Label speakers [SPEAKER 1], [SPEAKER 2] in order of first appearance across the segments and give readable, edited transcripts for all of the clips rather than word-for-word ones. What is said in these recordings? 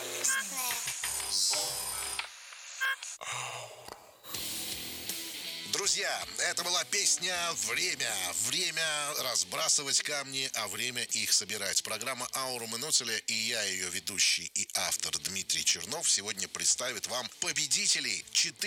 [SPEAKER 1] Совместное.
[SPEAKER 2] Друзья, это была песня «Время». Время разбрасывать камни, а время их собирать. Программа «Аурум Инуцеля» и я, ее ведущий и автор Дмитрий Чернов, сегодня представит вам победителей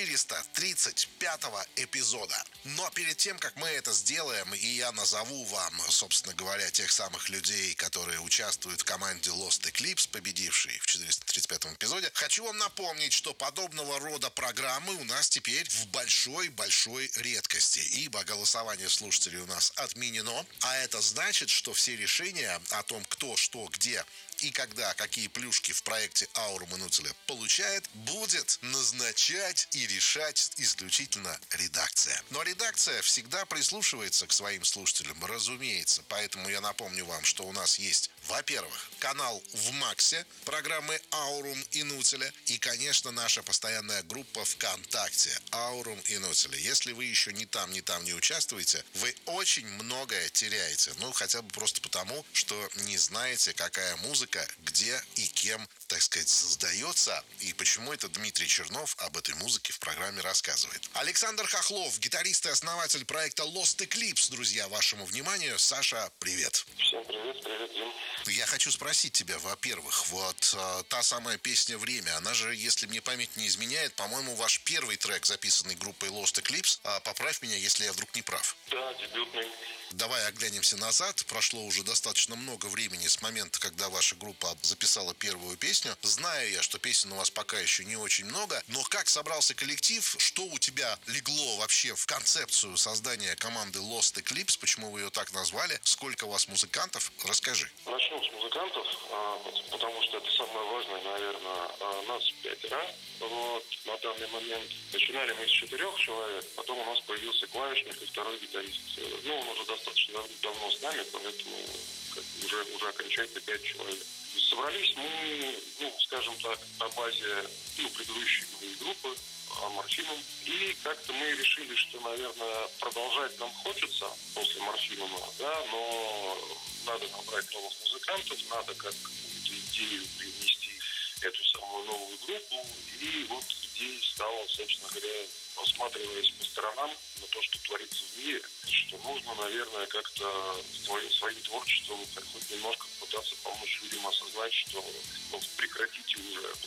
[SPEAKER 2] 435-го эпизода. Но перед тем, как мы это сделаем, и я назову вам, собственно говоря, тех самых людей, которые участвуют в команде Lost Eclipse, победившей в 435-м эпизоде, хочу вам напомнить, что подобного рода программы у нас теперь в большой редкости, ибо голосование слушателей у нас отменено, а это значит, что все решения о том, кто, что, где и когда какие плюшки в проекте «Аурум Инуцеля» получает, будет назначать и решать исключительно редакция. Но редакция всегда прислушивается к своим слушателям, разумеется. Поэтому я напомню вам, что у нас есть, во-первых, канал в Максе программы «Аурум Инуцеля» и, конечно, наша постоянная группа ВКонтакте «Аурум Инуцеля». Если вы еще ни там не участвуете, вы очень многое теряете. Ну, хотя бы просто потому, что не знаете, какая музыка, где и кем, так сказать, создается, и почему это Дмитрий Чернов об этой музыке в программе рассказывает. Александр Хохлов, гитарист и основатель проекта Lost Eclipse, друзья, вашему вниманию. Саша, привет.
[SPEAKER 3] Всем привет, Дим.
[SPEAKER 2] Я хочу спросить тебя, во-первых, вот та самая песня «Время», она же, если мне память не изменяет, по-моему, ваш первый трек, записанный группой Lost Eclipse, поправь меня, если я вдруг не прав.
[SPEAKER 3] Да, дебютный.
[SPEAKER 2] Давай оглянемся назад. Прошло уже достаточно много времени с момента, когда ваша группа записала первую песню. Знаю я, что песен у вас пока еще не очень много, но как собрался коллектив, что у тебя легло вообще в концепцию создания команды Lost Eclipse, почему вы ее так назвали, сколько у вас музыкантов, расскажи.
[SPEAKER 3] Начнем с музыкантов, потому что это самое важное, наверное. Нас 5. Вот, на данный момент начинали мы с 4 человек, потом у нас появился клавишник и второй гитарист. Ну, он уже достаточно давно с нами, поэтому уже окончательно 5 человек. Собрались мы, скажем так, на базе предыдущей группы Морфинум. И как-то мы решили, что, наверное, продолжать нам хочется после Морфинума, да, но надо набрать новых музыкантов, надо какую-то идею привнести эту самую новую группу. И вот идеей стала, собственно говоря, осматриваясь по сторонам на то, что творится в мире, что нужно, наверное, как-то своим творчеством хоть немножко пытаться помочь людям осознать, что прекратите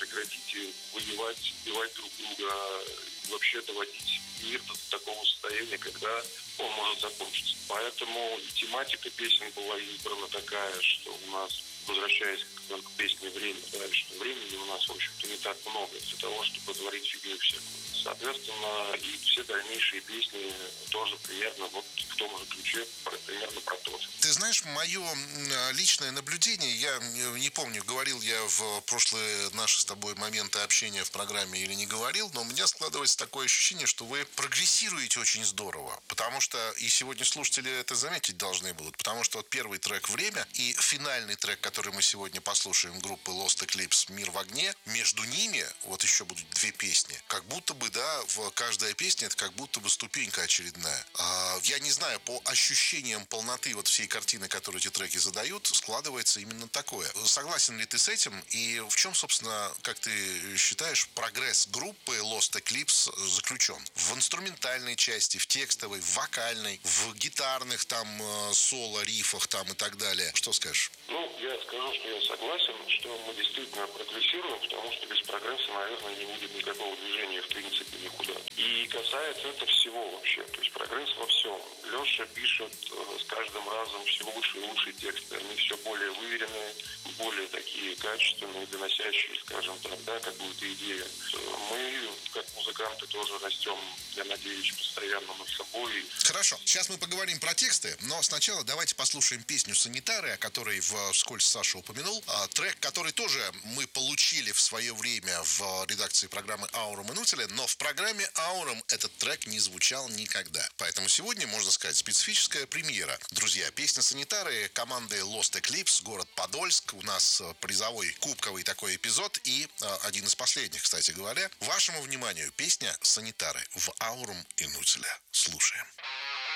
[SPEAKER 3] воевать, убивать друг друга, и вообще доводить мир до такого состояния, когда он может закончиться. Поэтому и тематика песен была избрана такая, что у нас, возвращаясь к песне «Время», да, что времени у нас, в общем-то, не так много для того, чтобы творить фигню всякую. Соответственно, и все дальнейшие песни тоже примерно вот в том же ключе, примерно про то же.
[SPEAKER 2] Ты знаешь, мое личное наблюдение, я не помню, говорил я в прошлые наши с тобой моменты общения в программе или не говорил, но у меня складывается такое ощущение, что вы прогрессируете очень здорово, потому что и сегодня слушатели это заметить должны будут, потому что вот первый трек «Время» и финальный трек, который мы сегодня послушаем, группы Lost Eclipse «Мир в огне», между ними вот еще будут 2 песни, как будто бы, да, в каждая песня это как будто бы ступенька очередная. Я не знаю, по ощущениям полноты вот всей картины, которую эти треки задают, складывается именно такое. Согласен ли ты с этим? И в чем, собственно, как ты считаешь, прогресс группы Lost Eclipse заключен? В инструментальной части, в текстовой, в вокальной, в гитарных там соло, рифах там и так далее. Что скажешь?
[SPEAKER 3] Я скажу, что я согласен, что мы действительно прогрессируем, потому что без прогресса, наверное, не будет никакого движения, в принципе, никуда. И касается это всего вообще, то есть прогресс во всем. Леша пишет с каждым разом все лучше и лучше тексты, они все более выверенные, более такие качественные, доносящие, скажем так, да, какую-то идею. Мы, как музыканты, тоже растем, я надеюсь, постоянно над собой.
[SPEAKER 2] Хорошо, сейчас мы поговорим про тексты, но сначала давайте послушаем песню «Санитары», о которой вскользь Саша упомянул. Трек, который тоже мы получили в свое время в редакции программы «Аурум Инуцеля», но в программе «Аурум» этот трек не звучал никогда. Поэтому сегодня, можно сказать, специфическая премьера. Друзья, песня «Санитары» команды Lost Eclipse, город Подольск. У нас призовой кубковый такой эпизод и один из последних, кстати говоря. Вашему вниманию песня «Санитары» в «Аурум Инуцеля». Слушаем.